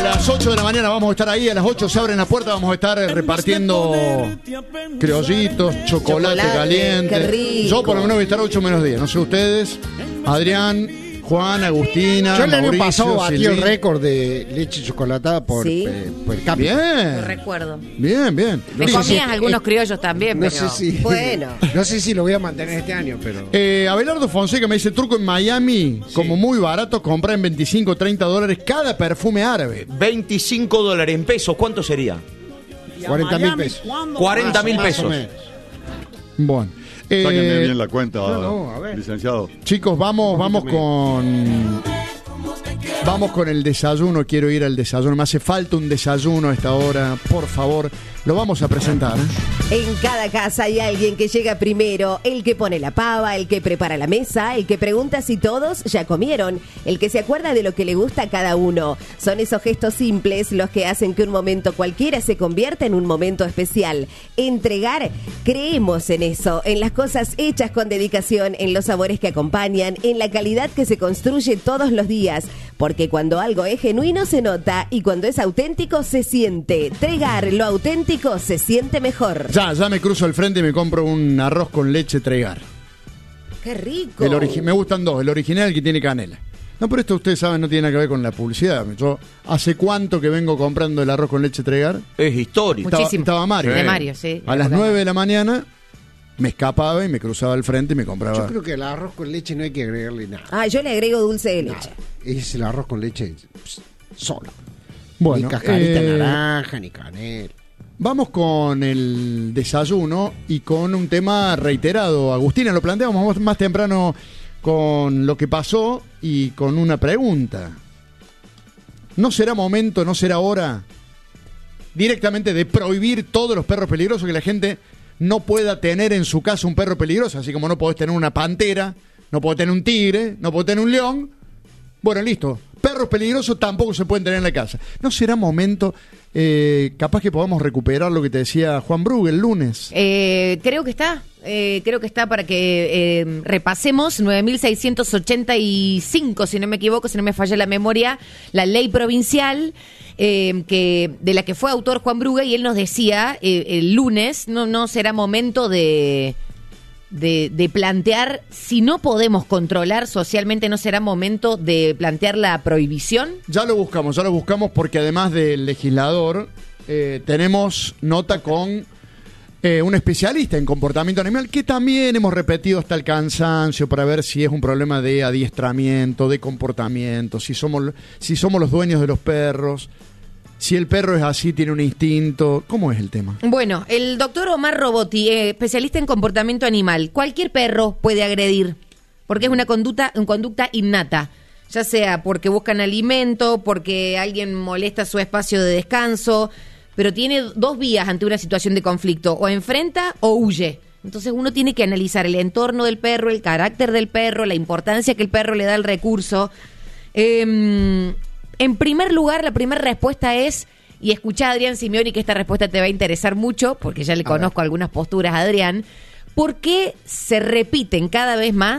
las 8 de la mañana vamos a estar ahí, a las 8 se abren la puerta, vamos a estar repartiendo criollitos, chocolate caliente. Qué rico. Yo por lo menos voy a estar 8 menos 10, no sé ustedes, Adrián, Juan, Agustina, Yo el año Mauricio, pasado batí el Silvín. récord de leche chocolatada por ¿Sí? por cápita. Lo Bien, recuerdo. bien. Me Listo. comías algunos criollos también, No pero... sé si Bueno. no sé si lo voy a mantener este año, pero Abelardo Fonseca me dice, truco en Miami, como muy barato, comprar en 25, 30 dólares cada perfume árabe. $25 en pesos, ¿cuánto sería? 40.000 pesos. 40.000 Más o pesos. menos. Bueno. Sáquenme bien la cuenta, a ver. licenciado. Chicos, vamos con el desayuno. Quiero ir al desayuno. Me hace falta un desayuno a esta hora. Por favor, lo vamos a presentar. En cada casa hay alguien que llega primero, el que pone la pava, el que prepara la mesa, el que pregunta si todos ya comieron, el que se acuerda de lo que le gusta a cada uno. Son esos gestos simples los que hacen que un momento cualquiera se convierta en un momento especial. Entregar, creemos en eso, en las cosas hechas con dedicación, en los sabores que acompañan, en la calidad que se construye todos los días. Porque cuando algo es genuino se nota y cuando es auténtico se siente. Tregar, lo auténtico se siente mejor. Ya me cruzo al frente y me compro un arroz con leche Tregar. ¡Qué rico! Me gustan dos, el original que tiene canela. No, pero esto ustedes saben no tiene nada que ver con la publicidad. Yo ¿hace cuánto que vengo comprando el arroz con leche Tregar? Es histórico. Estaba Mario. De Mario, sí. A las 9 de la mañana me escapaba y me cruzaba al frente y me compraba. Yo creo que al arroz con leche no hay que agregarle nada. Ah, yo le agrego dulce de leche. Es el arroz con leche solo. Bueno, Ni cascarita naranja, ni canela. vamos con el desayuno y con un tema reiterado. Agustina, lo planteamos más temprano con lo que pasó y con una pregunta. ¿No será momento, no será hora directamente de prohibir todos los perros peligrosos, que la gente no pueda tener en su casa un perro peligroso? Así como no podés tener una pantera, no podés tener un tigre, no podés tener un león. Bueno, listo. Perros peligrosos tampoco se pueden tener en la casa. ¿No será momento, capaz que podamos recuperar lo que te decía Juan Brugge el lunes? Creo que está para que repasemos 9.685, si no me equivoco, si no me falla la memoria, la ley provincial de la que fue autor Juan Brugge, y él nos decía el lunes, no será momento de plantear, si no podemos controlar socialmente, no será momento de plantear la prohibición. Ya lo buscamos porque además del legislador tenemos nota con un especialista en comportamiento animal, que también hemos repetido hasta el cansancio para ver si es un problema de adiestramiento, de comportamiento, si somos los dueños de los perros. Si el perro es así, tiene un instinto. ¿Cómo es el tema? Bueno, el doctor Omar Robotti, especialista en comportamiento animal. Cualquier perro puede agredir, porque es una conducta innata. Ya sea porque buscan alimento, porque alguien molesta su espacio de descanso, pero tiene dos vías ante una situación de conflicto: o enfrenta o huye. Entonces uno tiene que analizar el entorno del perro, el carácter del perro, la importancia que el perro le da al recurso. En primer lugar, la primera respuesta es, y escuchá a Adrián Simeoni, que esta respuesta te va a interesar mucho, porque ya le conozco algunas posturas a Adrián, ¿por qué se repiten cada vez más